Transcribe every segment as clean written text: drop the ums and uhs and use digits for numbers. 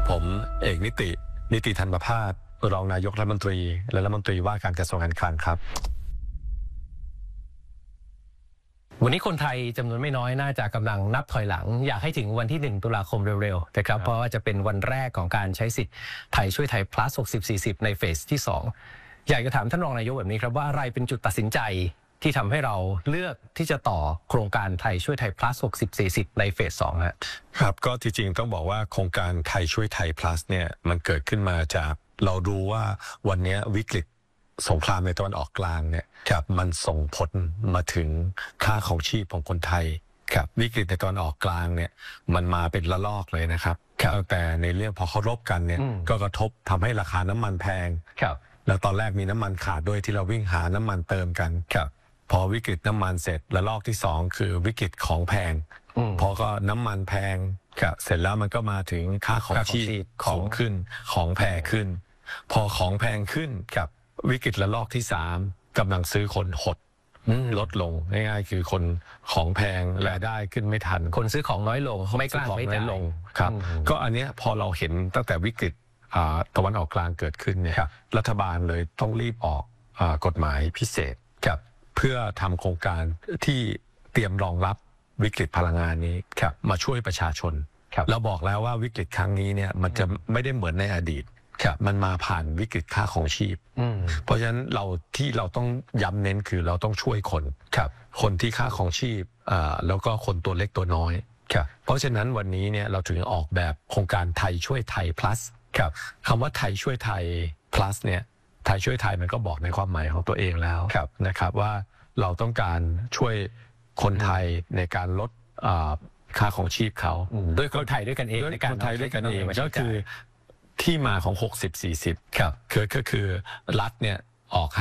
ผมเอกนิติธรรมภาสรองนายกรัฐมนตรีและรัฐมนตรีว่าการกระทรวงการคลังครับวันนี้คนไทยจำนวนไม่น้อยน่าจะกำลังนับถอยหลังอยากให้ถึงวันที่1 ตุลาคมเร็วๆนะครับเพราะว่าจะเป็นวันแรกของการใช้สิทธิ์ไทยช่วยไทย plus 60-40ในเฟสที่2อยากจะถามท่านรองนายกแบบนี้ครับว่าอะไรเป็นจุดตัดสินใจที่ทำให้เราเลือกที่จะต่อโครงการไทยช่วยไทย plus 60-40ในเฟส2 ครับก็จริงๆต้องบอกว่าโครงการไทยช่วยไทย plus เนี่ยมันเกิดขึ้นมาจากเราดูว่าวันนี้วิกฤตสงครามในตะวันออกกลางเนี่ยมันส่งผลมาถึงค่าของชีพของคนไทยวิกฤตในตะวันออกกลางเนี่ยมันมาเป็นระลอกเลยนะครับตั้งแต่ในเรื่องพอเขารบกันเนี่ยก็กระทบทำให้ราคาน้ำมันแพงแล้วตอนแรกมีน้ำมันขาดด้วยที่เราวิ่งหาน้ำมันเติมกันพอวิกฤตน้ำมันเสร็จระลอกที่2คือวิกฤตของแพงพอก็น้ำมันแพงเสร็จแล้วมันก็มาถึงค่าของชีพของขึ้นของแพงขึ้นพอของแพงขึ้นวิกฤตระลอกที่3กำลังซื้อคนหดลดลงง่ายๆคือคนของแพงรายได้ขึ้นไม่ทันคนซื้อของน้อยลงไม่กล้าไม่จ่ายลงครับก็อันนี้พอเราเห็นตั้งแต่วิกฤตตะวันออกกลางเกิดขึ้นเนี่ยรัฐบาลเลยต้องรีบออกกฎหมายพิเศษเพื่อทำโครงการที่เตรียมรองรับวิกฤตพลังงานนี้มาช่วยประชาชนเราบอกแล้วว่าวิกฤตครั้งนี้เนี่ยมันจะไม่ได้เหมือนในอดีตมันมาผ่านวิกฤตค่าของชีพเพราะฉะนั้นเราต้องย้ำเน้นคือเราต้องช่วยคนที่ค่าของชีพแล้วก็คนตัวเล็กตัวน้อยเพราะฉะนั้นวันนี้เนี่ยเราถึงออกแบบโครงการไทยช่วยไทย plus คำว่าไทยช่วยไทย plus เนี่ยไทยช่วยไทยมันก็บอกในความหมายของตัวเองแล้วนะครับว่าเราต้องการช่วยคนไทยในการลดค่าของชีพเขาด้วยคนไทยด้วยกันเองในการคนไทยด้วยกันเองก็คือที่มาของ60-40ก็คือรัฐเนี่ยออกให้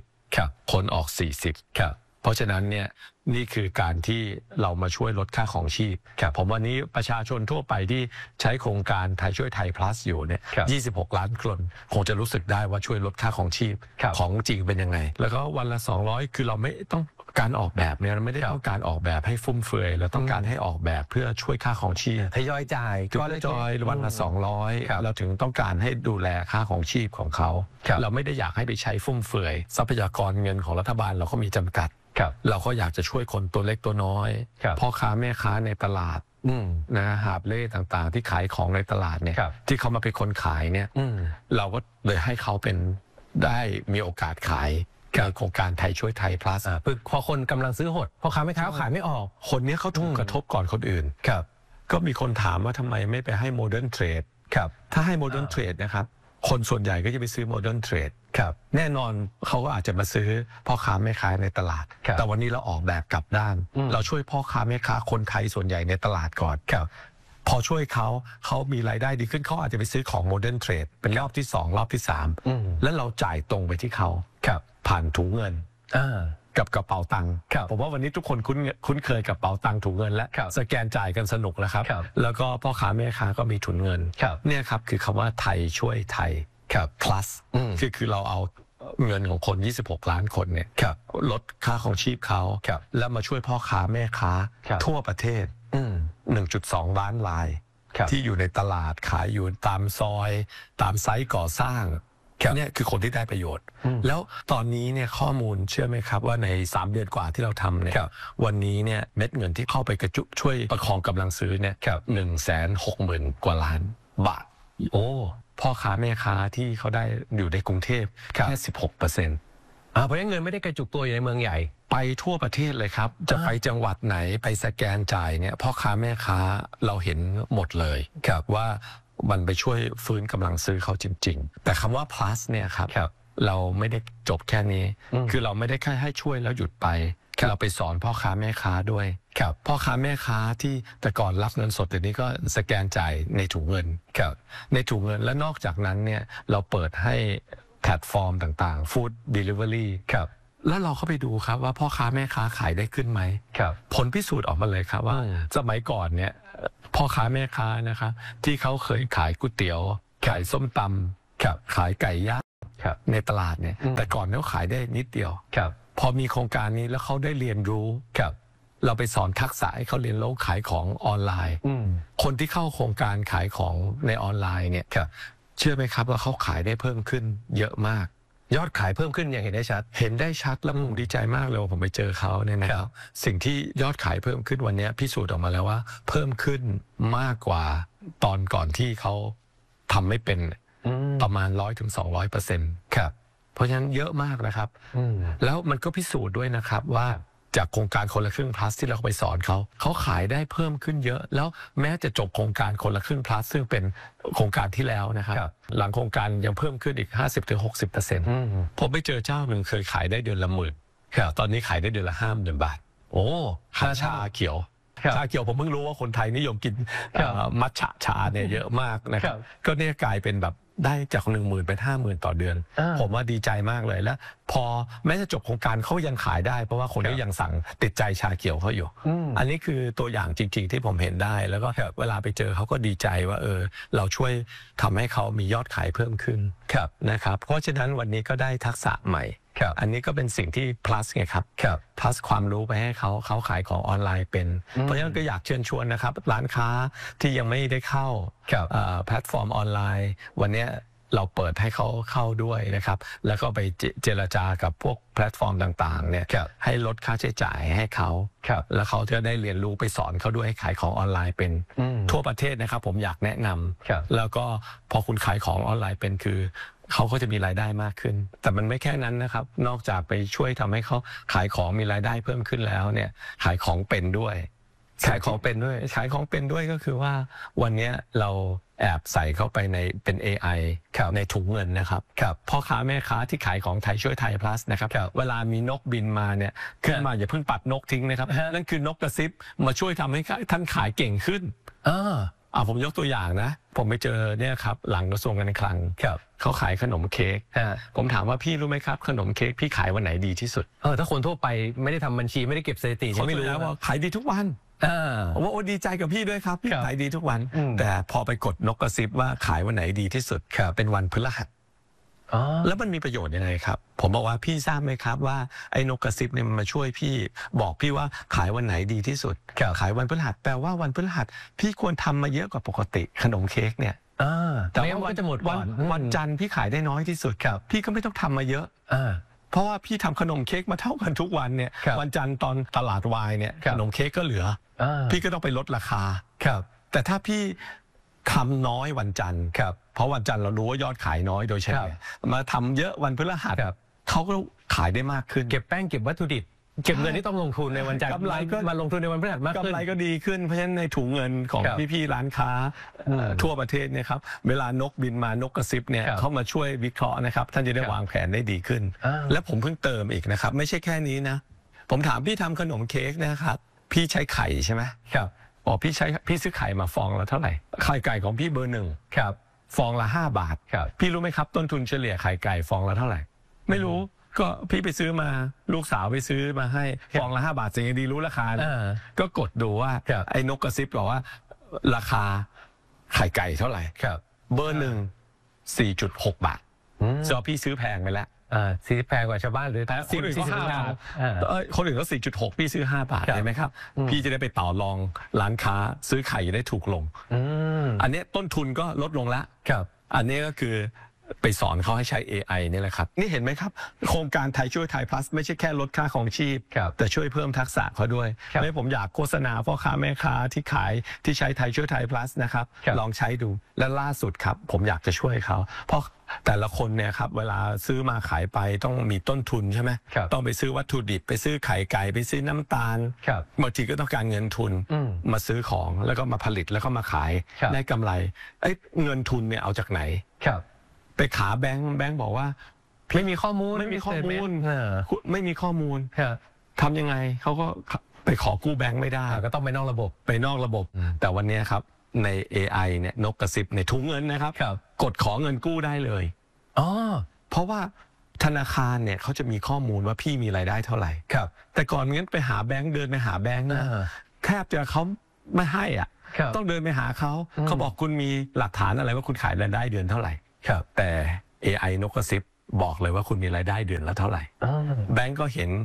60คนออก40เพราะฉะนั้นเนี่ยนี่คือการที่เรามาช่วยลดค่าของชีพผมวันนี้ประชาชนทั่วไปที่ใช้โครงการไทยช่วยไทย plus อยู่เนี่ย26 ล้านคนคงจะรู้สึกได้ว่าช่วยลดค่าของชีพของจริงเป็นยังไงแล้วก็วันละ200คือเราไม่ต้องการออกแบบเนี่ยไม่ได้ต้องการออกแบบให้ฟุ่มเฟือยเราต้องการให้ออกแบบเพื่อช่วยค่าของชีพทยอยจ่ายก็จอยวันละ200เราถึงต้องการให้ดูแลค่าของชีพของเขาเราไม่ได้อยากให้ไปใช้ฟุ่มเฟือยทรัพยากรเงินของรัฐบาลเราก็มีจำกัดเราก็อยากจะช่วยคนตัวเล็กตัวน้อยพ่อค้าแม่ค้าในตลาดนะหาบเล่ต่างๆที่ขายของในตลาดเนี่ยที่เขามาเป็นคนขายเนี่ยเราก็เลยให้เขาเป็นได้มีโอกาสขายโครงการไทยช่วยไทย plus พอคนกำลังซื้อหดพ่อค้าแม่ค้าขายไม่ออกคนนี้เขาถูกกระทบก่อนคนอื่นก็มีคนถามว่าทำไมไม่ไปให้โมเดิร์นเทรดถ้าให้โมเดิร์นเทรดนะครับคนส่วนใหญ่ก็จะไปซื้อโมเดิร์นเทรดแน่นอนเขาก็อาจจะมาซื้อพ่อค้าแม่ค้าในตลาดแต่วันนี้เราออกแบบกลับด้านเราช่วยพ่อค้าแม่ค้าคนไทยส่วนใหญ่ในตลาดก่อนพอช่วยเขามีรายได้ดีขึ้นเขาอาจจะไปซื้อของโมเดิร์นเทรดเป็นรอบที่2รอบที่3แล้วเราจ่ายตรงไปที่เขาผ่านถุงเงินกับกระเป๋าตังค์ผมว่าวันนี้ทุกคนคุ้นเคยกับกระเป๋าตังค์ถุงเงินและสแกนจ่ายกันสนุกแล้วครับแล้วก็พ่อค้าแม่ค้าก็มีถุงเงินเนี่ยครับคือคำว่าไทยช่วยไทยplus คือเราเอาเงินของคน26 ล้านคนเนี่ยลดค่าของชีพเขาแล้วมาช่วยพ่อค้าแม่ค้าทั่วประเทศ1.2 ล้านรายที่อยู่ในตลาดขายอยู่ตามซอยตามไซต์ก่อสร้างเนี่ยคือคนที่ได้ประโยชน์แล้วตอนนี้เนี่ยข้อมูลเชื่อไหมครับว่าใน3 เดือนกว่าที่เราทำเนี่ยวันนี้เนี่ยเม็ดเงินที่เข้าไปกระจุช่วยประคองกำลังซื้อเนี่ย160,000 กว่าล้านบาทพ่อค้าแม่ค้าที่เขาได้อยู่ในกรุงเทพแค่16% เพราะฉะนั้นเงินไม่ได้กระจุกตัวอยู่ในเมืองใหญ่ไปทั่วประเทศเลยครับจะไปจังหวัดไหนไปสแกนจ่ายเนี่ยพ่อค้าแม่ค้าเราเห็นหมดเลยว่ามันไปช่วยฟื้นกำลังซื้อเขาจริงๆแต่คำว่า plus เนี่ยครับเราไม่ได้จบแค่นี้คือเราไม่ได้แค่ให้ช่วยแล้วหยุดไปเราไปสอนพ่อค้าแม่ค้าด้วยพ่อค้าแม่ค้าที่แต่ก่อนรับเงินสดเดี๋ยวนี้ก็สแกนจ่ายในถุงเงินในถุงเงินและนอกจากนั้นเนี่ยเราเปิดให้แพลตฟอร์มต่างๆ Food Delivery แล้วเราเข้าไปดูครับว่าพ่อค้าแม่ค้าขายได้ขึ้นไหมผลพิสูจน์ออกมาเลยครับว่าสมัยก่อนเนี่ยพ่อค้าแม่ค้านะครับที่เขาเคยขายก๋วยเตี๋ยวขายส้มตำขายไก่ย่างในตลาดเนี่ยแต่ก่อนเขาขายได้นิดเดียวพอมีโครงการนี้แล้วเขาได้เรียนรู้เราไปสอนทักษะให้เขาเรียนรู้ขายของออนไลน์คนที่เข้าโครงการขายของในออนไลน์เนี่ยเชื่อไหมครับว่าเขาขายได้เพิ่มขึ้นเยอะมากยอดขายเพิ่มขึ้นอย่างเห็นได้ชัดแล้วผมดีใจมากเลยผมไปเจอเขาเนี่ยนะครับสิ่งที่ยอดขายเพิ่มขึ้นวันนี้พิสูจน์ออกมาแล้วว่าเพิ่มขึ้นมากกว่าตอนก่อนที่เขาทำไม่เป็นประมาณ100-200%ครับเพราะฉะนั้นเยอะมากนะครับแล้วมันก็พิสูจน์ด้วยนะครับว่าจากโครงการคนละครึ่ง plus ที่เราไปสอนเขาขายได้เพิ่มขึ้นเยอะแล้วแม้จะจบโครงการคนละครึ่ง plus ซึ่งเป็นโครงการที่แล้วนะครับหลังโครงการยังเพิ่มขึ้นอีก 50-60%ผมไปเจอเจ้าหนึ่งเคยขายได้เดือนละ10,000ตอนนี้ขายได้เดือนละ50,000 บาทโอ้ชาเขียวผมเพิ่งรู้ว่าคนไทยนิยมกินมัทฉะชาเนี่ยเยอะมากนะครับก็เนี่ยกลายเป็นแบบได้จาก10,000เป็น50,000ต่อเดือนผมว่าดีใจมากเลยแล้วพอแม้จะจบโครงการเขายังขายได้เพราะว่าคนก็ยังสั่งติดใจชาเขียวเขาอยู่อันนี้คือตัวอย่างจริงๆที่ผมเห็นได้แล้วก็เวลาไปเจอเขาก็ดีใจว่าเราช่วยทำให้เขามียอดขายเพิ่มขึ้นนะครับเพราะฉะนั้นวันนี้ก็ได้ทักษะใหม่อันนี้ก็เป็นสิ่งที่ plus ไงครับ plus ความรู้ไปให้เขาขายของออนไลน์เป็นเพราะฉะนั้นก็อยากเชิญชวนนะครับร้านค้าที่ยังไม่ได้เข้าแพลตฟอร์มออนไลน์วันนี้เราเปิดให้เขาเข้าด้วยนะครับแล้วก็ไปเจรจากับพวกแพลตฟอร์มต่างๆเนี่ยให้ลดค่าใช้จ่ายให้เขาแล้วเขาจะได้เรียนรู้ไปสอนเขาด้วยให้ขายของออนไลน์เป็นทั่วประเทศนะครับผมอยากแนะนำแล้วก็พอคุณขายของออนไลน์เป็นคือเขาก็จะมีรายได้มากขึ้นแต่มันไม่แค่นั้นนะครับนอกจากไปช่วยทำให้เขาขายของมีรายได้เพิ่มขึ้นแล้วเนี่ยขายของเป็นด้วยขายของเป็นด้วยก็คือว่าวันนี้เราแอบใส่เข้าไปในเป็น AI ในถุงเงินนะครับพ่อค้าแม่ค้าที่ขายของไทยช่วยไทย plus นะครับเวลามีนกบินมาเนี่ยขึ้นมาอย่าเพิ่งปัดนกทิ้งนะครับนั่นคือนกกระซิบมาช่วยทำให้ท่านขายเก่งขึ้นผมยกตัวอย่างนะผมไปเจอเนี่ยครับหลังกระทรวงการคลังเขาขายขนมเค้กผมถามว่าพี่รู้ไหมครับขนมเค้กพี่ขายวันไหนดีที่สุดถ้าคนทั่วไปไม่ได้ทำบัญชีไม่ได้เก็บสถิติเขาไม่รู้ว่าขายดีทุกวันผมว่าดีใจกับพี่ด้วยครับพี่ขายดีทุกวันแต่พอไปกดนกกระซิบว่าขายวันไหนดีที่สุดเป็นวันพฤหัสแล้วมันมีประโยชน์ยังไงครับผมบอกว่าพี่ทราบไหมครับว่าไอ้นกกระซิบเนี่ยมันมาช่วยพี่บอกพี่ว่าขายวันไหนดีที่สุดขายวันพฤหัสแปลว่าวันพฤหัสพี่ควรทำมาเยอะกว่าปกติขนมเค้กเนี่ยแต่ว่าจะหมดวันจันทร์พี่ขายได้น้อยที่สุดพี่ก็ไม่ต้องทำมาเยอะเพราะว่าพี่ทำขนมเค้กมาเท่ากันทุกวันเนี่ยวันจันทร์ตอนตลาดวายเนี่ยขนมเค้กก็เหลือพี่ก็ต้องไปลดราคาแต่ถ้าพี่ทำน้อยวันจันทร์เพราะวันจันทร์เรารู้ว่ายอดขายน้อยโดยเฉลี่ยมาทำเยอะวันพฤหัสเขาก็ขายได้มากขึ้นเก็บแป้งเก็บวัตถุดิบเก็บเงินที่ต้องลงทุนในวันจันทร์กำไรก็มาลงทุนในวันพฤหัสมากขึ้นกำไรก็ดีขึ้นเพราะฉะนั้นในถุงเงินของพี่ๆร้านค้าทั่วประเทศเนี่ยครับเวลานกบินมานกกระซิบเนี่ยเขามาช่วยวิเคราะห์นะครับท่านจะได้วางแผนได้ดีขึ้นและผมเพิ่งเติมอีกนะครับไม่ใช่แค่นี้นะผมถามพี่ทำขนมเค้กนะครับพี่ใช้ไข่ใช่ไหมพี่ซื้อไข่มาฟองละเท่าไหร่ไข่ไก่ของพี่เบอร์ 1ฟองละ5 บาทพี่รู้ไหมครับต้นทุนเฉลี่ยไข่ไก่ฟองละเท่าไหร่ไม่รู้ก็พี่ไปซื้อมาลูกสาวไปซื้อมาให้ฟองละ5 บาทจริงดีรู้ราคาก็กดดูว่าไอ้นกกระซิบบอกว่าราคาไข่ไก่เท่าไหร่เบอร์ 1 4.6 บาทจอพี่ซื้อแพงไปแล้วซื้อแพงกว่าชาวบ้านหรือคนอื่นก็5 บาทคนอื่นก็ 4.6 พี่ซื้อ5 บาทเห็นไหมครับพี่จะได้ไปต่อรองร้านค้าซื้อไข่จะได้ถูกลงอันนี้ต้นทุนก็ลดลงแล้วอันนี้ก็คือไปสอนเขาให้ใช้ AI นี่แหละครับนี่เห็นไหมครับโครงการไทยช่วยไทย plus ไม่ใช่แค่ลดค่าของชีพแต่ช่วยเพิ่มทักษะเขาด้วยไม่ผมอยากโฆษณาพ่อค้าแม่ค้าที่ขายที่ใช้ไทยช่วยไทย plus นะครับลองใช้ดูและล่าสุดครับผมอยากจะช่วยเขาเพราะแต่ละคนเนี่ยครับเวลาซื้อมาขายไปต้องมีต้นทุนใช่ไหมต้องไปซื้อวัตถุดิบไปซื้อไข่ไก่ไปซื้อน้ำตาลบางทีก็ต้องการเงินทุนมาซื้อของแล้วก็มาผลิตแล้วก็มาขายได้กำไรเงินทุนเนี่ยเอาจากไหนไปขาแบงค์บอกว่าไม่มีข้อมูลไม่มีข้อมูลทำยังไงเขาก็ไปขอกู้แบงค์ไม่ได้ก็ต้องไปนอกระบบแต่วันนี้ครับใน AI เนี่ยนกกระซิบในถุงเงินนะครับกดขอเงินกู้ได้เลยเพราะว่าธนาคารเนี่ยเขาจะมีข้อมูลว่าพี่มีรายได้เท่าไหร่แต่ก่อนงั้นไปหาแบงค์เดินไปหาแบงค์นะแทบจะเขาไม่ให้ต้องเดินไปหาเขาบอกคุณมีหลักฐานอะไรว่าคุณขายรายได้เดือนเท่าไหร่แต่ AI นกกระซิบบอกเลยว่าคุณมีรายได้เดือนละเท่าไหร่แบงก์ก็เห็น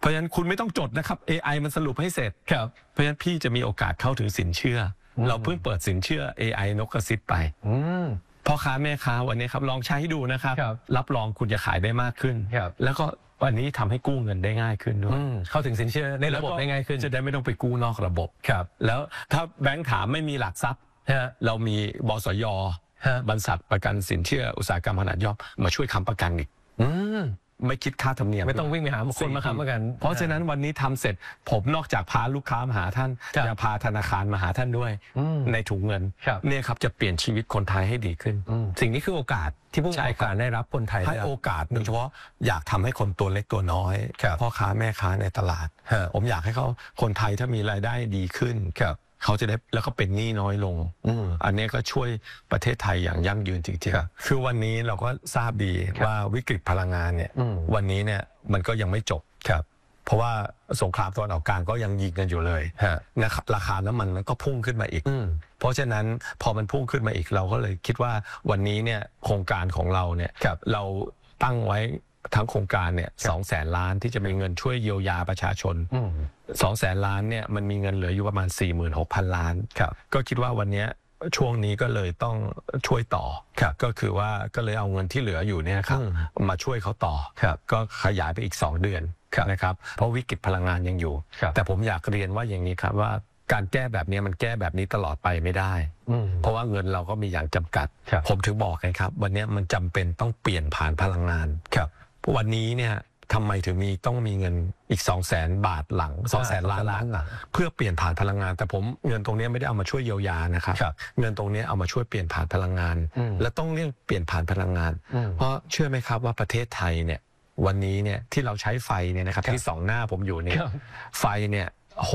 เพราะฉะนั้นคุณไม่ต้องจดนะครับ AI มันสรุปให้เสร็จครับเพราะฉะนั้นพี่จะมีโอกาสเข้าถึงสินเชื่อเราเพิ่งเปิดสินเชื่อ AI นกกระซิบไปพ่อค้าแม่ค้าวันนี้ครับลองใช้ดูนะครับรับรองคุณจะขายได้มากขึ้นแล้วก็วันนี้ทำให้กู้เงินได้ง่ายขึ้นด้วยเข้าถึงสินเชื่อในระบบได้ง่ายขึ้นจะได้ไม่ต้องไปกู้นอกระบบแล้วถ้าแบงก์ถามไม่มีหลักทรัพย์เรามีบสย.บริษัทประกันสินเชื่ออุตสาหกรรมขนาดย่อมมาช่วยค้ำประกันอีกไม่คิดค่าธรรมเนียมไม่ต้องวิ่งไปหาคนมาค้ำประกันเพราะฉะนั้นวันนี้ทำเสร็จผมนอกจากพาลูกค้ามาหาท่านจะพาธนาคารมาหาท่านด้วยในถุงเงินเนี่ยครับจะเปลี่ยนชีวิตคนไทยให้ดีขึ้นสิ่งนี้คือโอกาสที่ผู้ประกอบการได้รับคนไทยให้โอกาสโดยเฉพาะอยากทำให้คนตัวเล็กตัวน้อยพ่อค้าแม่ค้าในตลาดผมอยากให้เขาคนไทยถ้ามีรายได้ดีขึ้นเขาจะได้แล้วก็เป็นหนี้น้อยลงอันนี้ก็ช่วยประเทศไทยอย่างยั่งยืนจริงๆคือวันนี้เราก็ทราบดีว่าวิกฤตพลังงานเนี่ยวันนี้เนี่ยมันก็ยังไม่จบเพราะว่าสงครามตะวันออกกลางก็ยังยิงกันอยู่เลยนะครับราคาน้ำมันมันก็พุ่งขึ้นมาอีกเพราะฉะนั้นพอมันพุ่งขึ้นมาอีกเราก็เลยคิดว่าวันนี้เนี่ยโครงการของเราเนี่ยเราตั้งไว้ทั้งโครงการเนี่ย200,000 ล้านที่จะมีเงินช่วยเยียวยาประชาชน200,000 ล้านเนี่ยมันมีเงินเหลืออยู่ประมาณ 46,000 ล้านก็คิดว่าวันนี้ช่วงนี้ก็เลยต้องช่วยต่อก็คือว่าก็เลยเอาเงินที่เหลืออยู่เนี่ยครับมาช่วยเขาต่อก็ขยายไปอีก2 เดือนนะครับเพราะวิกฤตพลังงานยังอยู่แต่ผมอยากเรียนว่าอย่างนี้ครับว่าการแก้แบบนี้มันแก้แบบนี้ตลอดไปไม่ได้เพราะว่าเงินเราก็มีอย่างจำกัดผมถึงบอกไงครับวันนี้มันจำเป็นต้องเปลี่ยนผ่านพลังงานวันนี้เนี่ยทำไมถึงต้องมีเงินอีก200,000 บาทหลัง200,000 ล้านหลังเพื่อเปลี่ยนผ่านพลังงานแต่ผมเงินตรงนี้ไม่ได้เอามาช่วยเยียวยานะครับเงินตรงนี้เอามาช่วยเปลี่ยนผ่านพลังงานและต้องเรียกเปลี่ยนผ่านพลังงานเพราะเชื่อไหมครับว่าประเทศไทยเนี่ยวันนี้เนี่ยที่เราใช้ไฟเนี่ยนะครับที่2 หน้าผมอยู่เนี่ยไฟเนี่ย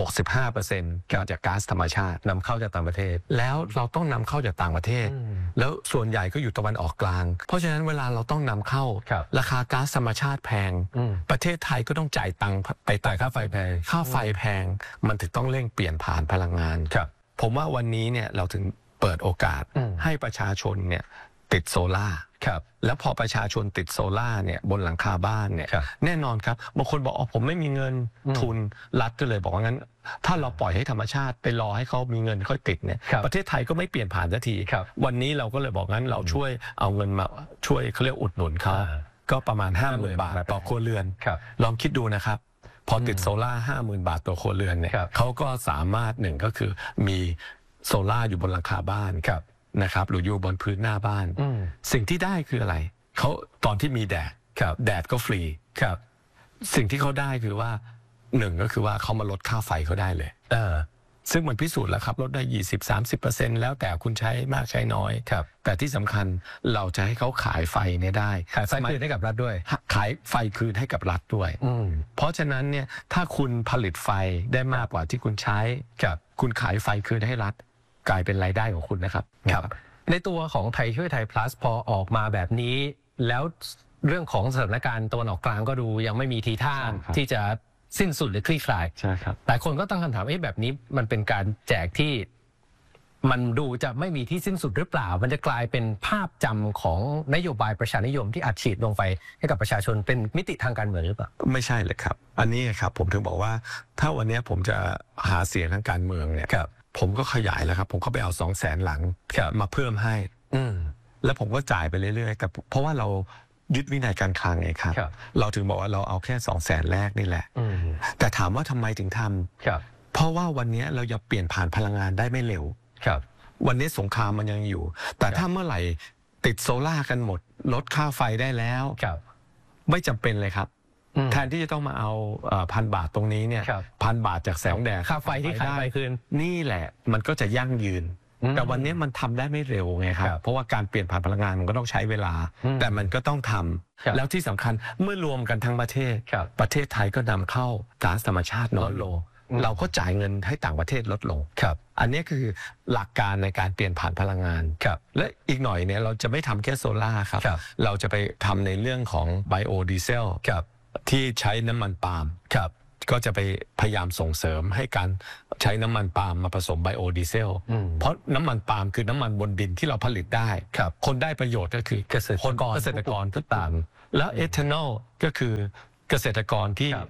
65%มาจากก๊าซธรรมชาตินำเข้าจากต่างประเทศแล้วเราต้องนำเข้าจากต่างประเทศแล้วส่วนใหญ่ก็อยู่ตะวันออกกลางเพราะฉะนั้นเวลาเราต้องนำเข้าราคาก๊าซธรรมชาติแพงประเทศไทยก็ต้องจ่ายตังค์ไปจ่ายค่าไฟแพงมันถึงต้องเร่งเปลี่ยนผ่านพลังงานผมว่าวันนี้เนี่ยเราถึงเปิดโอกาสให้ประชาชนเนี่ยติดโซล่าแล้วพอประชาชนติดโซล่าเนี่ยบนหลังคาบ้านเนี่ยแน่นอนครับบางคนบอกผมไม่มีเงินทุนรัฐก็เลยบอกว่างั้นถ้าเราปล่อยให้ธรรมชาติไปรอให้เขามีเงินค่อยติดเนี่ยประเทศไทยก็ไม่เปลี่ยนผ่านสักทีวันนี้เราก็เลยบอกงั้นเราช่วยเอาเงินมาช่วยเขาเรียกอุดหนุนเขาก็ประมาณ 50,000 บาทต่อครัวเรือนลองคิดดูนะครับพอติดโซล่า 50,000 บาทต่อครัวเรือนเนี่ยเขาก็สามารถหนึ่งก็คือมีโซล่าอยู่บนหลังคาบ้านนะครับหรืออยู่บนพื้นหน้าบ้านสิ่งที่ได้คืออะไรเขาตอนที่มีแดดก็ฟรีสิ่งที่เขาได้คือว่าหนึ่งก็คือว่าเขามาลดค่าไฟเขาได้เลยซึ่งมันพิสูจน์แล้วครับลดได้ 20-30% แล้วแต่คุณใช้มากใช้น้อยแต่ที่สำคัญเราจะให้เขาขายไฟเนี่ยได้ขายไฟคืนให้กับรัฐด้วยขายไฟคืนให้กับรัฐด้วยเพราะฉะนั้นเนี่ยถ้าคุณผลิตไฟได้มากกว่าที่คุณใช้คุณขายไฟคืนให้รัฐกลายเป็นรายได้ของคุณนะครับในตัวของไทยช่วยไทย plus พอออกมาแบบนี้แล้วเรื่องของสถานการณ์ตะวันออกกลางก็ดูยังไม่มีทีท่าที่จะสิ้นสุดหรือคลี่คลายใช่ครับหลายคนก็ตั้งคำถามแบบนี้มันเป็นการแจกที่มันดูจะไม่มีที่สิ้นสุดหรือเปล่ามันจะกลายเป็นภาพจำของนโยบายประชานิยมที่อัดฉีดลงไปให้กับประชาชนเป็นมิติทางการเมืองหรือเปล่าไม่ใช่เลยครับอันนี้ครับผมถึงบอกว่าถ้าวันนี้ผมจะหาเสียงทางการเมืองเนี่ยผมก็ขยายแล้วครับผมก็ไปเอา200,000 หลังมาเพิ่มให้แล้วผมก็จ่ายไปเรื่อยๆแต่เพราะว่าเรายึดวินัยการคลังไงครับเราถึงบอกว่าเราเอาแค่200,000 แรกนี่แหละแต่ถามว่าทำไมถึงทำเพราะว่าวันนี้เราจะเปลี่ยนผ่านพลังงานได้ไม่เร็ววันนี้สงครามมันยังอยู่แต่ถ้าเมื่อไหร่ติดโซล่ากันหมดลดค่าไฟได้แล้วไม่จำเป็นเลยครับแทนที่จะต้องมาเอา1,000 บาทตรงนี้เนี่ย1,000 บาทจากแสงแดดค่าไฟที่ขายไปคืนนี่แหละมันก็จะยั่งยืนแต่วันนี้มันทำได้ไม่เร็วไงครับเพราะว่าการเปลี่ยนผ่านพลังงานมันก็ต้องใช้เวลาแต่มันก็ต้องทำแล้วที่สำคัญเมื่อรวมกันทั้งประเทศไทยก็นำเข้าก๊าซธรรมชาติน้อยลงเราก็จ่ายเงินให้ต่างประเทศลดลงอันนี้คือหลักการในการเปลี่ยนผ่านพลังงานและอีกหน่อยเนี่ยเราจะไม่ทำแค่โซล่าครับเราจะไปทำในเรื่องของไบโอดีเซลที่ใช้น้ำมันปาล์มก็จะไปพยายามส่งเสริมให้การใช้น้ำมันปาล์มมาผสมไบโอดีเซลเพราะน้ำมันปาล์มคือน้ำมันบนดินที่เราผลิตได้คนได้ประโยชน์ก็คือเกษตรกรทุกต่างแล้วเอทานอลก็คือเกษตรกรที่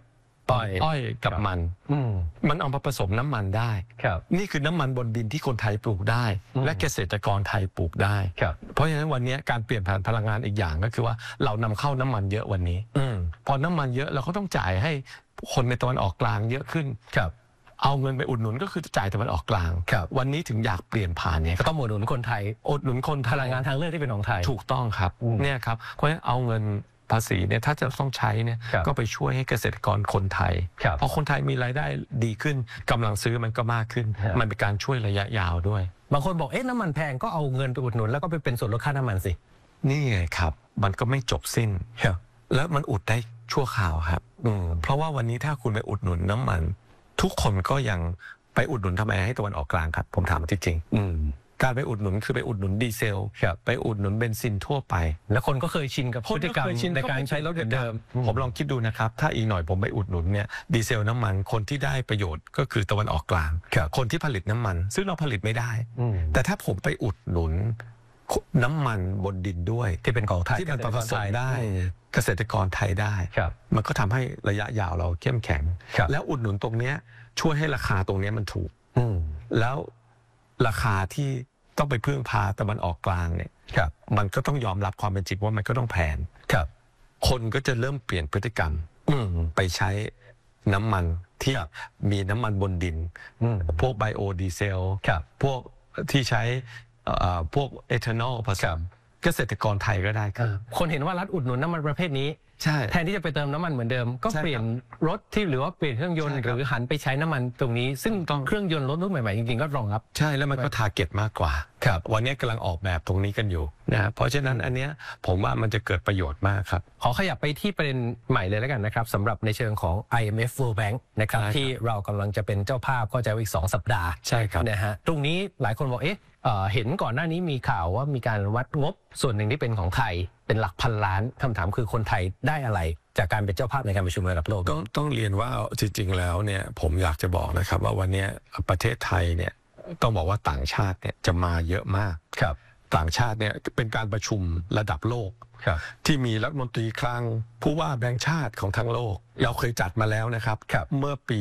อ้อยกับมันมันเอามาผสมน้ำมันได้นี่คือน้ำมันบนดินที่คนไทยปลูกได้และเกษตรกรไทยปลูกได้เพราะฉะนั้นวันนี้การเปลี่ยนผ่านพลังงานอีกอย่างก็คือว่าเรานำเข้าน้ำมันเยอะวันนี้พอน้ำมันเยอะเราก็ต้องจ่ายให้คนในตะวันออกกลางเยอะขึ้นเอาเงินไปอุดหนุนก็คือจ่ายตะวันออกกลางวันนี้ถึงอยากเปลี่ยนผ่านเนี่ยก็ต้องอุดหนุนคนไทยอุดหนุนคนพลังงานทางเลือกที่เป็นของไทยถูกต้องครับเนี่ยครับเพราะฉะนั้นเอาเงินภาษีเนี่ยถ้าจะต้องใช้เนี่ยก็ไปช่วยให้เกษตรกรคนไทยพอคนไทยมีรายได้ดีขึ้นกำลังซื้อมันก็มากขึ้นมันเป็นการช่วยระยะยาวด้วยบางคนบอกน้ำมันแพงก็เอาเงินไปอุดหนุนแล้วก็ไปเป็นส่วนลดค่าน้ำมันสินี่ไงครับมันก็ไม่จบสิ้นแล้วมันอุดได้ชั่วคราวครับเพราะว่าวันนี้ถ้าคุณไปอุดหนุนน้ำมันทุกคนก็ยังไปอุดหนุนทำไมให้ตะวันออกกลางครับผมถามจริงๆการไปอุดหนุนคือไปอุดหนุนดีเซลไปอุดหนุนเบนซินทั่วไปแล้วคนก็เคยชินกับพฤติกรรมในการใช้รถเดิมผมลองคิดดูนะครับถ้าอีกหน่อยผมไปอุดหนุนเนี่ยดีเซลน้ำมันคนที่ได้ประโยชน์ก็คือตะวันออกกลางคนที่ผลิตน้ำมันซึ่งเราผลิตไม่ได้แต่ถ้าผมไปอุดหนุนน้ำมันบนดินด้วยที่เป็นของไทยที่มันผสมได้เกษตรกรไทยได้มันก็ทำให้ระยะยาวเราเข้มแข็งแล้วอุดหนุนตรงนี้ช่วยให้ราคาตรงนี้มันถูกแล้วราคาที่ต้องไปพึ่งพาตะวันออกกลางเนี่ยมันก็ต้องยอมรับความเป็นจริงว่ามันก็ต้องแพงคนก็จะเริ่มเปลี่ยนพฤติกรรมไปใช้น้ำมันที่มีน้ำมันบนดินพวกไบโอดีเซลพวกที่ใช้พวกเอทานอลผสมเกษตรกรไทยก็ได้ครับคนเห็นว่ารัฐอุดหนุนน้ำมันประเภทนี้แทนที่จะไปเติมน้ำมันเหมือนเดิมก็เปลี่ยนรถที่หรือว่าเปลี่ยนเครื่องยนต์หรือหันไปใช้น้ำมันตรงนี้ซึ่งเครื่องยนต์รถรุ่นใหม่ๆจริงๆก็รองรับใช่แล้วมันก็ทาร์เก็ตมากกว่าวันนี้กำลังออกแบบตรงนี้กันอยู่นะเพราะฉะนั้นอันเนี้ยผมว่ามันจะเกิดประโยชน์มากครับขอขยับไปที่ประเด็นใหม่เลยแล้วกันนะครับสำหรับในเชิงของ IMF World Bank นะครับที่เรากำลังจะเป็นเจ้าภาพก็จะอีก2 สัปดาห์ใช่ครับนะฮะตรงนี้หลายคนบอกเห็นก่อนหน้านี้มีข่าวว่ามีการวัดงบส่วนหนึ่งที่เป็นของไทยเป็นหลักพันล้านคำถามคือคนไทยได้อะไรจากการเป็นเจ้าภาพในการประชุมระดับโลกต้องเรียนว่าจริงๆแล้วเนี่ยผมอยากจะบอกนะครับว่าวันนี้ประเทศไทยเนี่ยต้องบอกว่าต่างชาติเนี่ยจะมาเยอะมากต่างชาติเนี่ยเป็นการประชุมระดับโลกที่มีรัฐมนตรีคลังผู้ว่าแบงก์ชาติของทั้งโลกเราเคยจัดมาแล้วนะครับเมื่อปี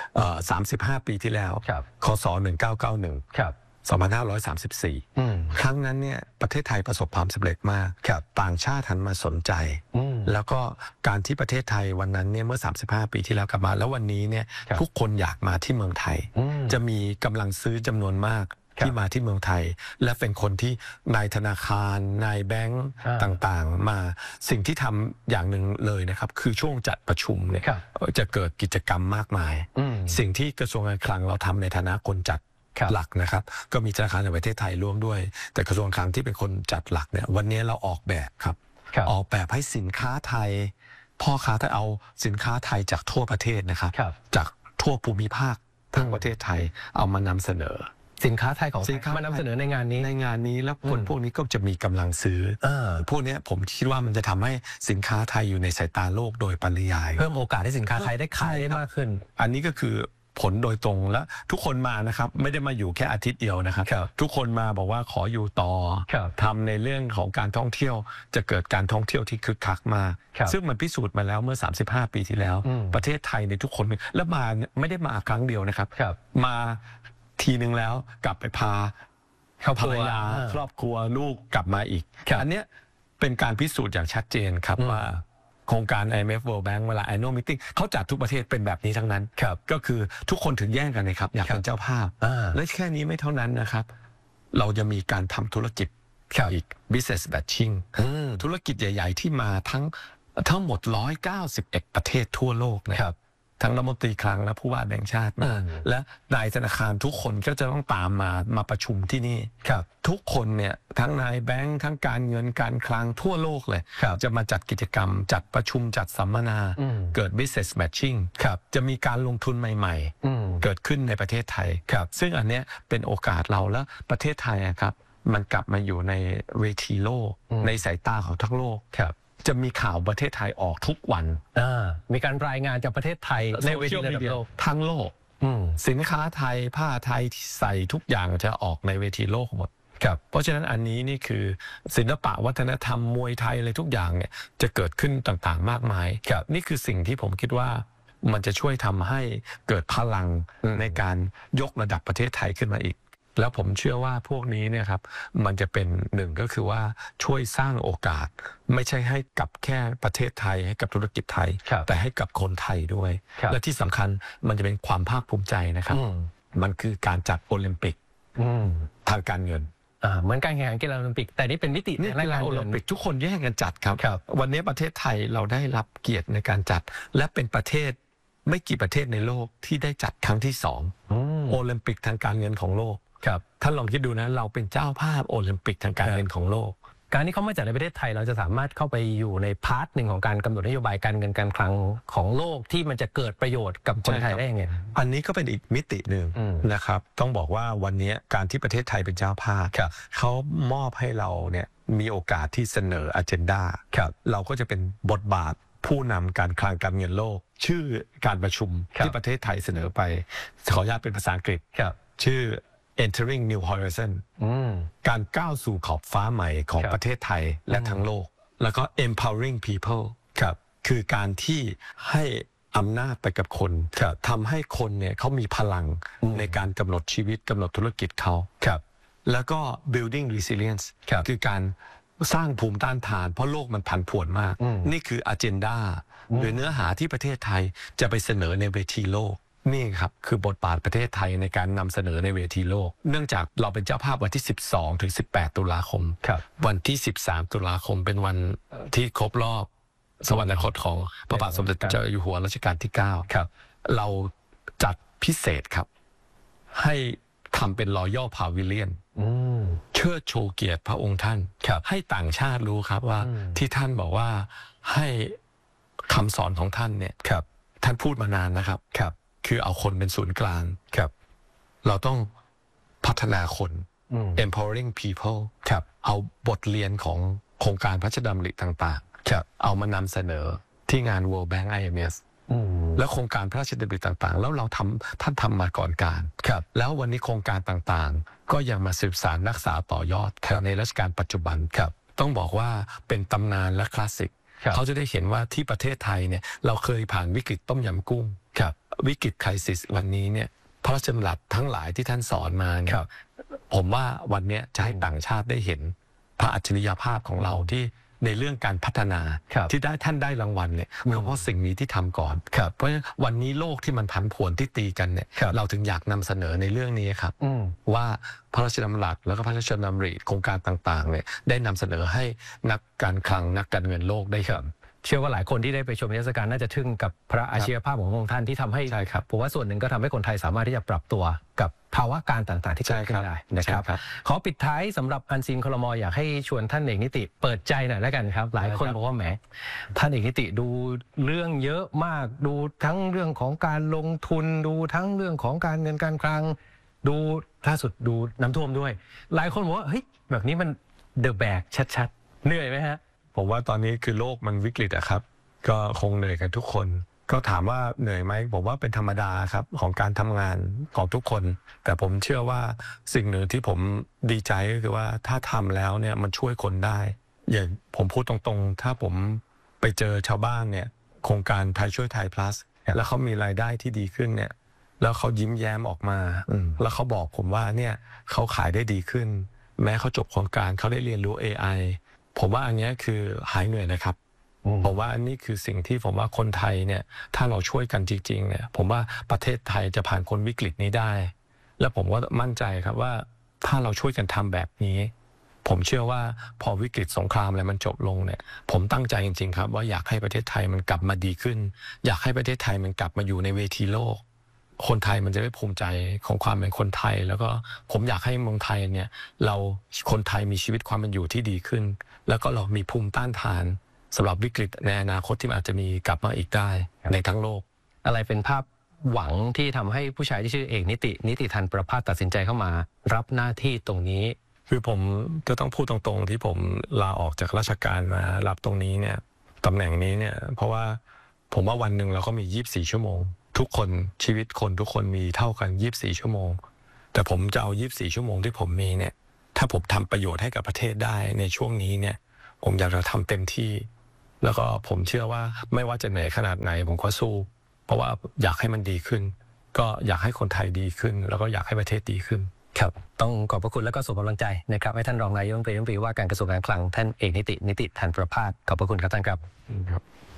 35 ปีที่แล้วคศ1991 2534ครั้งนั้นเนี่ยประเทศไทยประสบความสำเร็จมากต่างชาติหันมาสนใจแล้วก็การที่ประเทศไทยวันนั้นเนี่ยเมื่อ35 ปีที่แล้วกลับมาแล้ววันนี้เนี่ยทุกคนอยากมาที่เมืองไทยจะมีกำลังซื้อจำนวนมากที่มาที่เมืองไทยและเป็นคนที่นายธนาคารนายแบงก์ต่างๆมาสิ่งที่ทำอย่างหนึ่งเลยนะครับคือช่วงจัดประชุมเนี่ยจะเกิดกิจกรรมมากมายสิ่งที่กระทรวงการคลังเราทำในฐานะคนจัดหลักนะครับก็มีธนาคารในประเทศไทยร่วมด้วยแต่กระทรวงการคลังที่เป็นคนจัดหลักเนี่ยวันนี้เราออกแบบครับออกแบบให้สินค้าไทยพ่อค้าไทยเอาสินค้าไทยจากทั่วประเทศนะครับจากทั่วภูมิภาคทั้งประเทศไทยเอามานำเสนอสินค้าไทยของมานำเสนอในงานนี้แล้วคนพวกนี้ก็จะมีกำลังซื้อพวกนี้ผมคิดว่ามันจะทำให้สินค้าไทยอยู่ในสายตาโลกโดยปริยายเพิ่มโอกาสให้สินค้าไทยได้ขายได้มากขึ้นอันนี้ก็คือผลโดยตรงและทุกคนมานะครับไม่ได้มาอยู่แค่อาทิตย์เดียวนะครับทุกคนมาบอกว่าขออยู่ต่อทำในเรื่องของการท่องเที่ยวจะเกิดการท่องเที่ยวที่คึกคักมาซึ่งมันพิสูจน์มาแล้วเมื่อ35 ปีที่แล้วประเทศไทยในทุกคนและมาไม่ได้มาครั้งเดียวนะครับมาทีนึงแล้วกลับไปพาภรรยาครอบครัวลูกกลับมาอีกอันนี้เป็นการพิสูจน์อย่างชัดเจนครับว่าโครงการ IMF World Bank เวลา Annual Meeting เขาจัดทุกประเทศเป็นแบบนี้ทั้งนั้นก็คือทุกคนถึงแย่งกันนะครับอยากเป็นเจ้าภาพและแค่นี้ไม่เท่านั้นนะครับเราจะมีการทำธุรกิจอีก business matching ธุรกิจใหญ่ๆที่มาทั้งหมด191ประเทศทั่วโลกนะครับทั้งรัฐมนตรีคลังและผู้ว่าแบงก์ชาติและนายธนาคารทุกคนก็จะต้องตามมาประชุมที่นี่ทุกคนเนี่ยทั้งนายแบงก์ทั้งการเงินการคลังทั่วโลกเลยจะมาจัดกิจกรรมจัดประชุมจัดสัมมนาเกิด business matching จะมีการลงทุนใหม่ๆเกิดขึ้นในประเทศไทยซึ่งอันเนี้ยเป็นโอกาสเราแล้วประเทศไทยครับมันกลับมาอยู่ในเวทีโลกในสายตาของทั้งโลกจะมีข่าวประเทศไทยออกทุกวันมีการรายงานจากประเทศไทยในเวทีระดับโลกทั้งโลกสินค้าไทยผ้าไทยที่ใส่ทุกอย่างจะออกในเวทีโลกหมดเพราะฉะนั้นอันนี้นี่คือศิลปะวัฒนธรรมมวยไทยอะไรทุกอย่างเนี่ยจะเกิดขึ้นต่างๆมากมายนี่คือสิ่งที่ผมคิดว่ามันจะช่วยทำให้เกิดพลังในการยกระดับประเทศไทยขึ้นมาอีกแล้วผมเชื่อว่าพวกนี้เนี่ยครับมันจะเป็นหนึ่งก็คือว่าช่วยสร้างโอกาสไม่ใช่ให้กับแค่ประเทศไทยให้กับธุรกิจไทยแต่ให้กับคนไทยด้วยและที่สำคัญมันจะเป็นความภาคภูมิใจนะครับมันคือการจัดโอลิมปิกทางการเงินเหมือนการแข่งขันกีฬาโอลิมปิกแต่นี่เป็นมิติในกีฬาโอลิมปิกทุกคนแย่งกันจัดครับวันนี้ประเทศไทยเราได้รับเกียรติในการจัดและเป็นประเทศไม่กี่ประเทศในโลกที่ได้จัดครั้งที่2โอลิมปิกทางการเงินของโลกท่านลองคิดดูนะเราเป็นเจ้าภาพโอลิมปิกทางการเงินของโลกการที่เขามาจัดในประเทศไทยเราจะสามารถเข้าไปอยู่ในพาร์ทหนึ่งของการกำหนดนโยบายการเงินการคลังของโลกที่มันจะเกิดประโยชน์กับคนไทยได้ยังไงอันนี้ก็เป็นอีกมิติหนึ่งนะครับต้องบอกว่าวันนี้การที่ประเทศไทยเป็นเจ้าภาพเขามอบให้เราเนี่ยมีโอกาสที่เสนออเจนดาเราก็จะเป็นบทบาทผู้นำการคลังการเงินโลกชื่อการประชุมที่ประเทศไทยเสนอไปขออนุญาตเป็นภาษาอังกฤษชื่อEntering New Horizon การก้าวสู่ขอบฟ้าใหม่ของประเทศไทยและทั้งโลกแล้วก็ Empowering People คือการที่ให้อำนาจไปกับคนทำให้คนเนี่ยเขามีพลังในการกำหนดชีวิตกำหนดธุรกิจเขาแล้วก็ Building Resilience คือการสร้างภูมิต้านทานเพราะโลกมันผันผวนมากนี่คือ Agenda หรือเนื้อหาที่ประเทศไทยจะไปเสนอในเวทีโลกนี่ครับคือบทบาทประเทศไทยในการนำเสนอในเวทีโลกเนื่องจากเราเป็นเจ้าภาพวันที่12ถึง18ตุลาคมวันที่13ตุลาคมเป็นวันที่ครบรอบสวรรคตของพระบาทสมเด็จเจ้าอยู่หัวรัชกาลที่9เราจัดพิเศษครับให้ทำเป็น Royal Pavilion เชิดชูเกียรติพระองค์ท่านให้ต่างชาติรู้ครับว่าที่ท่านบอกว่าให้คำสอนของท่านเนี่ยท่านพูดมานานนะครับคือเอาคนเป็นศูนย์กลางเราต้องพัฒนาคน empowering people เอาบทเรียนของโครงการพระราชดำริต่างๆเอามานำเสนอที่งาน World Bank IMF แล้วโครงการพระราชดำริต่างๆแล้วท่านทำมาก่อนการแล้ววันนี้โครงการต่างๆก็ยังมาสืบสานรักษาต่อยอดในรัชกาลปัจจุบันต้องบอกว่าเป็นตำนานและคลาสสิกเขาจะได้เห็นว่าที่ประเทศไทยเนี่ยเราเคยผ่านวิกฤตต้มยำกุ้งวิกฤตไครซิสวันนี้เนี่ยพระราชดำรัสทั้งหลายที่ท่านสอนมาเนี่ยผมว่าวันนี้จะให้ต่างชาติได้เห็นพระอัจฉริยภาพของเราที่ในเรื่องการพัฒนาที่ท่านได้รางวัลเนี่ยเพราะสิ่งนี้ที่ทำก่อนเพราะฉะนั้นวันนี้โลกที่มันผันผวนที่ตีกันเนี่ยเราถึงอยากนำเสนอในเรื่องนี้ครับว่าพระราชดำรัสแล้วก็พระราชดำริโครงการต่างๆเนี่ยได้นำเสนอให้นักการคลังนักการเงินโลกได้เห็นเชื่อว่าหลายคนที่ได้ไปชมนิทรรศการน่าจะทึ่งกับพระอาชีพภาพของพระองค์ท่านที่ทำให้ผมว่าส่วนหนึ่งก็ทำให้คนไทยสามารถที่จะปรับตัวกับภาวะการต่างๆที่เกิดขึ้นได้นะครับขอปิดท้ายสำหรับอันซีนคลม.อยากให้ชวนท่านเอกนิติเปิดใจหน่อยแล้วกันครับหลายคนบอกว่าแหมท่านเอกนิติดูเรื่องเยอะมากดูทั้งเรื่องของการลงทุนดูทั้งเรื่องของการเงินการคลังดูล่าสุดดูน้ำท่วมด้วยหลายคนบอกว่าเฮ้ยแบบนี้มันเดอะแบกชัดๆเหนื่อยไหมฮะผมว่าตอนนี้คือโลกมันวิกฤตอะครับก็คงเหนื่อยกันทุกคนก็ถามว่าเหนื่อยไหมผมว่าเป็นธรรมดาครับของการทำงานของทุกคนแต่ผมเชื่อว่าสิ่งหนึ่งที่ผมดีใจก็คือว่าถ้าทำแล้วเนี่ยมันช่วยคนได้อย่างผมพูดตรงๆถ้าผมไปเจอชาวบ้านเนี่ยโครงการไทยช่วยไทย plus แล้วเขามีรายได้ที่ดีขึ้นเนี่ยแล้วเขายิ้มแย้มออกมาแล้วเขาบอกผมว่าเนี่ยเขาขายได้ดีขึ้นแม้เขาจบโครงการเขาได้เรียนรู้ AIผมว่าอันนี้คือหายเหนื่อยนะครับผมว่าอันนี้คือสิ่งที่ผมว่าคนไทยเนี่ยถ้าเราช่วยกันจริงๆเนี่ยผมว่าประเทศไทยจะผ่านพ้นวิกฤตนี้ได้และผมก็มั่นใจครับว่าถ้าเราช่วยกันทำแบบนี้ผมเชื่อว่าพอวิกฤตสงครามอะไรมันจบลงเนี่ยผมตั้งใจจริงๆครับว่าอยากให้ประเทศไทยมันกลับมาดีขึ้นอยากให้ประเทศไทยมันกลับมาอยู่ในเวทีโลกคนไทยมันจะได้ภูมิใจของความเป็นคนไทยแล้วก็ผมอยากให้เมืองไทยเนี่ยเราคนไทยมีชีวิตความเป็นอยู่ที่ดีขึ้นแล้วก็เรามีภูมิต้านทานสำหรับวิกฤตในอนาคตที่อาจจะมีกลับมาอีกได้ในทั้งโลกอะไรเป็นภาพหวังที่ทำให้ผู้ชายที่ชื่อเอกนิติธันประภาสตัดสินใจเข้ามารับหน้าที่ตรงนี้คือผมจะต้องพูดตรงๆที่ผมลาออกจากราชการมารับตรงนี้เนี่ยตำแหน่งนี้เนี่ยเพราะว่าผมว่าวันหนึ่งเราก็มี24ชั่วโมงทุกคนชีวิตคนทุกคนมีเท่ากัน24ชั่วโมงแต่ผมจะเอา24ชั่วโมงที่ผมมีเนี่ยถ้าผมทำประโยชน์ให้กับประเทศได้ในช่วงนี้เนี่ยผมอยากจะทำเต็มที่แล้วก็ผมเชื่อว่าไม่ว่าจะเหนื่อยขนาดไหนผมก็สู้เพราะว่าอยากให้มันดีขึ้นก็อยากให้คนไทยดีขึ้นแล้วก็อยากให้ประเทศดีขึ้นครับต้องขอบพระคุณและก็ส่งกำลังใจนะครับให้ท่านรองนายกรัฐมนตรีว่าการกระทรวงการคลังท่านเอกนิติธันประภาสขอบพระคุณครับท่านครับ